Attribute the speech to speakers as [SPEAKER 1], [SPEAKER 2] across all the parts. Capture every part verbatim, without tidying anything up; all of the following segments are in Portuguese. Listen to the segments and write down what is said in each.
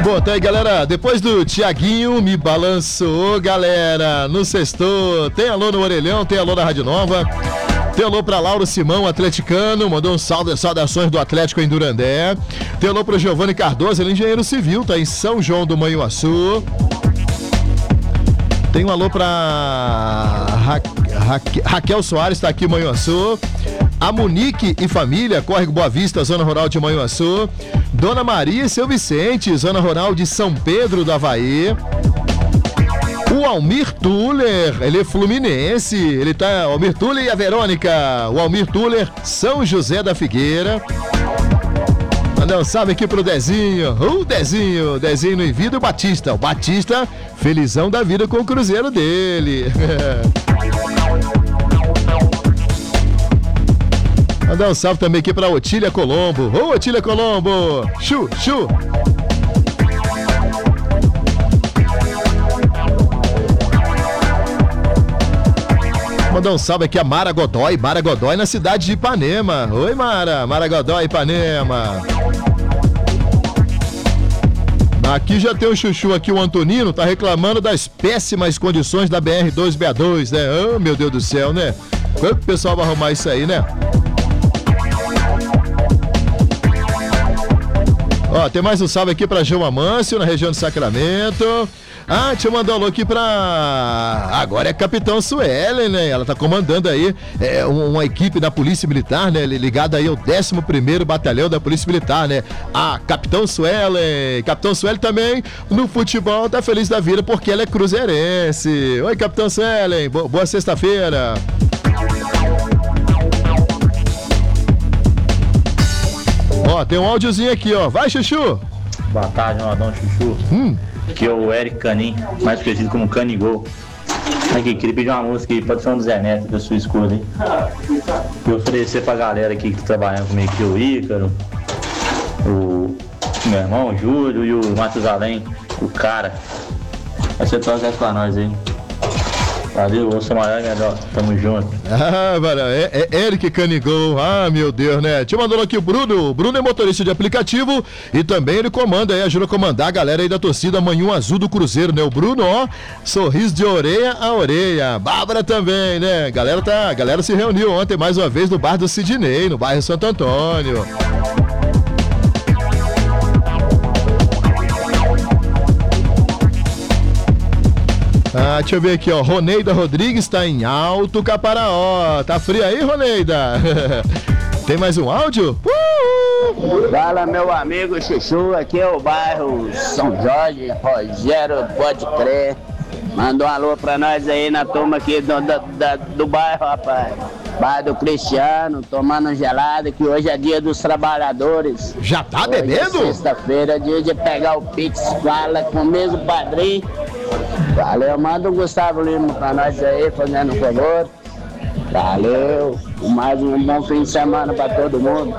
[SPEAKER 1] Bom, tá aí, galera. Depois do Tiaguinho me balançou, galera. No sextou. Tem alô no Orelhão, tem alô na Rádio Nova. Tem alô pra Lauro Simão, atleticano, mandou um salve, saudações do Atlético em Durandé. Tem alô pro Giovanni Cardoso, ele é engenheiro civil, tá em São João do Manhuaçu. Tem um alô pra Ra... Ra... Raquel Soares, tá aqui em Manhuaçu. A Monique e família, Córrego Boa Vista, Zona Rural de Manhuaçu. Dona Maria e seu Vicente, Zona Rural de São Pedro do Havaí. O Almir Tuller, ele é fluminense, ele tá, Almir Tuller e a Verônica, o Almir Tuller, São José da Figueira. Mandar um salve aqui pro Dezinho, o Dezinho, Dezinho no Envio do Batista, o Batista, felizão da vida com o cruzeiro dele. Mandar um salve também aqui pra Otília Colombo, ô Otília Colombo, chu, chu. Mandar um salve aqui a Mara Godoy, Mara Godoy na cidade de Ipanema. Oi, Mara, Mara Godoy, Ipanema. Aqui já tem o chuchu aqui, o Antonino, tá reclamando das péssimas condições da B R duzentos e sessenta e dois, né? Oh, meu Deus do céu, né? Quando que o pessoal vai arrumar isso aí, né? Ó, tem mais um salve aqui pra João Amâncio, na região de Sacramento. Ah, deixa eu mandar um alô aqui pra... Agora é Capitão Suelen, né? Ela tá comandando aí é, uma equipe da Polícia Militar, né? Ligada aí ao décimo primeiro Batalhão da Polícia Militar, né? Ah, Capitão Suelen. Capitão Suelen também no futebol tá feliz da vida porque ela é cruzeirense. Oi, Capitão Suelen. Bo- boa sexta-feira. Ó, tem um áudiozinho aqui, ó. Vai, Chuchu.
[SPEAKER 2] Boa tarde, Ronaldão Chuchu.
[SPEAKER 1] Hum.
[SPEAKER 2] Aqui é o Eric Canin, mais conhecido como Canigol. Aqui, queria pedir uma música aí, pode ser um do Zé Neto, da sua escuta, hein? E oferecer pra galera aqui que tá trabalhando comigo aqui, o Ícaro, o meu irmão, o Júlio e o Matheus Além, o cara. Vai ser todas essas pra nós aí. Valeu, ouça maior e melhor, tamo junto.
[SPEAKER 1] Ah, mano, é, é Eric Canigol, ah, meu Deus, né? Te mandou aqui o Bruno, o Bruno é motorista de aplicativo e também ele comanda aí, ajuda a comandar a galera aí da torcida Manhã Azul do Cruzeiro, né? O Bruno, ó, sorriso de orelha a orelha. Bárbara também, né? Galera tá, a galera se reuniu ontem mais uma vez no bar do Sidney, no bairro Santo Antônio. Ah, deixa eu ver aqui, ó. Roneida Rodrigues tá em Alto Caparaó. Tá frio aí, Roneida? Tem mais um áudio?
[SPEAKER 3] Uh! Fala, meu amigo Chuchu. Aqui é o bairro São Jorge. Rogério, pode crer. Manda um alô pra nós aí na turma aqui do, do, do, do bairro, rapaz. Bairro do Cristiano, tomando gelado, que hoje é dia dos trabalhadores.
[SPEAKER 1] Já tá
[SPEAKER 3] hoje
[SPEAKER 1] bebendo?
[SPEAKER 3] É sexta-feira, dia de pegar o Pix, fala com o mesmo padrinho. Valeu, manda o Gustavo Lima pra nós aí, fazendo um favor. Valeu, mais um bom fim de semana pra todo mundo.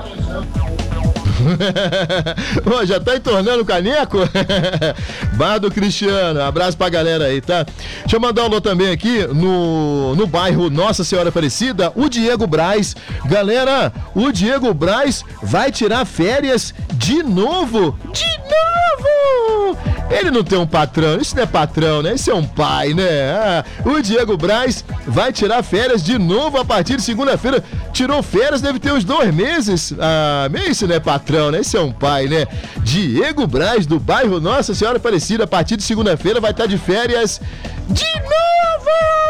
[SPEAKER 1] Ô, já tá entornando o caneco? Bar do Cristiano, abraço pra galera aí, tá? Deixa eu mandar um alô também aqui no, no bairro Nossa Senhora Aparecida, o Diego Braz. Galera, o Diego Braz vai tirar férias de novo. De novo! Ele não tem um patrão, isso não é patrão, né? Isso é um pai, né? Ah, o Diego Braz vai tirar férias de novo a partir de segunda-feira. Tirou férias, deve ter uns dois meses. Ah, isso não é patrão, né? Esse é um pai, né? Diego Braz, do bairro Nossa Senhora Aparecida, a partir de segunda-feira vai estar de férias de novo!